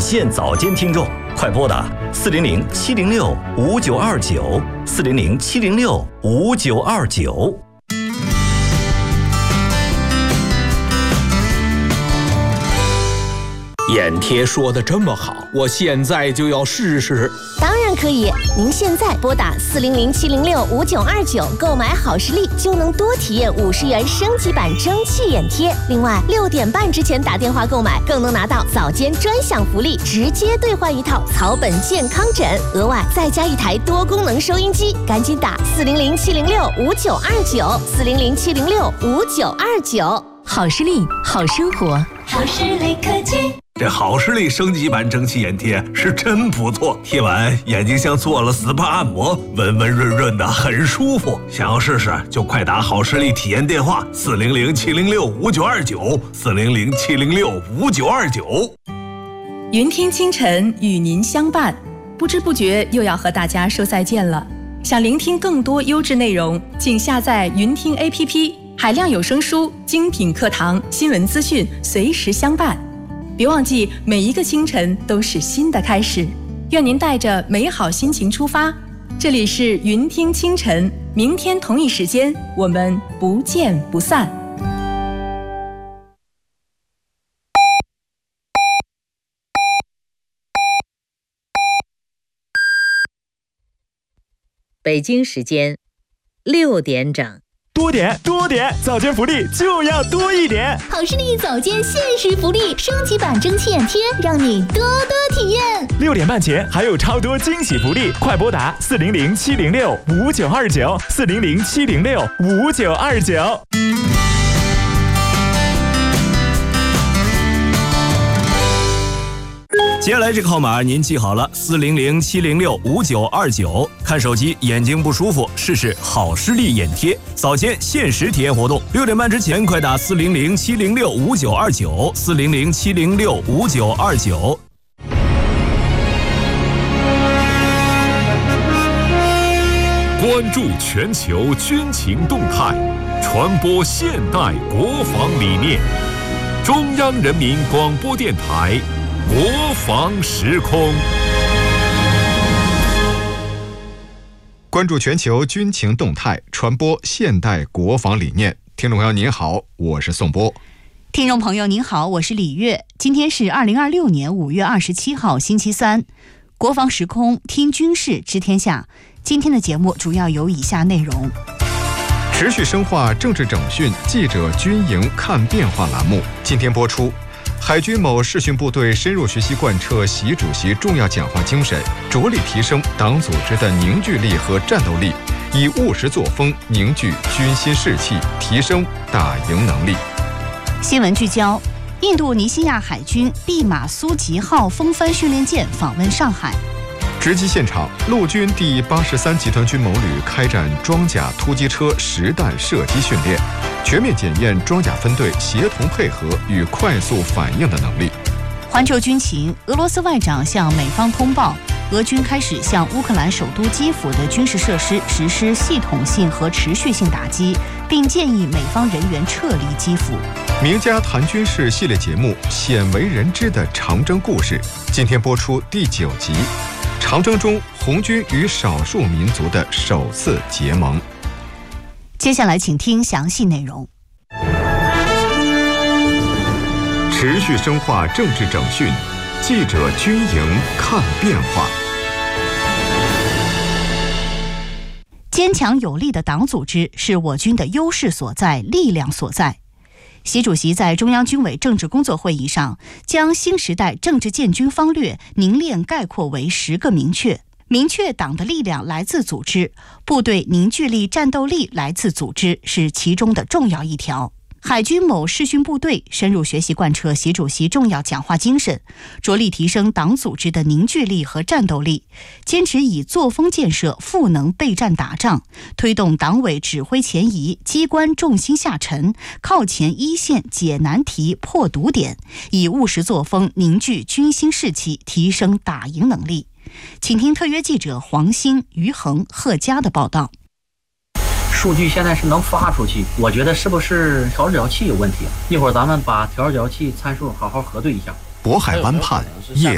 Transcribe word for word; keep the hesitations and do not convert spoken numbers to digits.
线早间听众，快拨打四零零七零六五九二九四零零七零六五九二九。 眼贴说的这么好，我现在就要试试。 当然可以，您现在拨打四零零七零六五九二九购买好视力，就能多体验五十元升级版蒸汽眼贴。另外，六点半之前打电话购买，更能拿到早间专享福利，直接兑换一套草本健康枕，额外再加一台多功能收音机。赶紧打四零零七零六五九二九四零零七零六五九二九。 好视力，好生活， 好视力科技。 这好视力升级版蒸汽眼贴是真不错，贴完眼睛像做了 S P A 按摩，温温润润的，很舒服。想要试试就快打好视力体验电话四零零七零六五九二九四零零七零六五九二九。 云听清晨与您相伴，不知不觉又要和大家说再见了。想聆听更多优质内容，请下载云听 A P P， 海量有声书、精品课堂、新闻资讯随时相伴。别忘记，每一个清晨都是新的开始。愿您带着美好心情出发。这里是云听清晨，明天同一时间我们不见不散。 北京时间六点整。 多点多点，早间福利就要多一点。 好视力早间限时福利，升级版蒸汽眼贴，让你多多体验。 六点半前还有超多惊喜福利，快拨打四零零七零六五九二九四零零七零六五九二九。 接下来这个号码您记好了，四零零七零六五九二九。看手机眼睛不舒服，试试好视力眼贴，早间限时体验活动，六点半之前快打四零零七零六五九二九四零零七零六五九二九。 关注全球军情动态，传播现代国防理念。中央人民广播电台国防时空， 关注全球军情动态，传播现代国防理念。听众朋友您好，我是宋波。 听众朋友您好，我是李月。今天是二零二六年五月二十七号星期三，国防时空听军事知天下。今天的节目主要有以下内容： 持续深化政治整训记者军营看变化栏目今天播出。海军某视训部队深入学习贯彻习主席重要讲话精神，着力提升党组织的凝聚力和战斗力，以务实作风凝聚军心士气，提升打赢能力。 新闻聚焦：印度尼西亚海军毕马苏吉号风帆训练舰访问上海。 直击现场，陆军第八十三集团军某旅开展装甲突击车实弹射击训练，全面检验装甲分队协同配合与快速反应的能力。 环球军情：俄罗斯外长向美方通报，俄军开始向乌克兰首都基辅的军事设施实施系统性和持续性打击，并建议美方人员撤离基辅。 名家谈军事系列节目《鲜为人知的长征故事》今天播出第九集。长征中红军与少数民族的首次结盟。 接下来请听详细内容。 持续深化政治整训，记者军营看变化。 坚强有力的党组织是我军的优势所在、力量所在。习主席在中央军委政治工作会议上将新时代政治建军方略凝练概括为十个明确。明确党的力量来自组织，部队凝聚力、战斗力来自组织，是其中的重要一条。海军某视训部队深入学习贯彻习主席重要讲话精神，着力提升党组织的凝聚力和战斗力，坚持以作风建设赋能备战打仗，推动党委指挥前移，机关重心下沉，靠前一线解难题、破堵点，以务实作风凝聚军心士气，提升打赢能力。请听特约记者黄鑫、于恒、贺佳的报道。 数据现在是能发出去，我觉得是不是调角器有问题？一会儿咱们把调角器参数好好核对一下。 渤海湾畔夜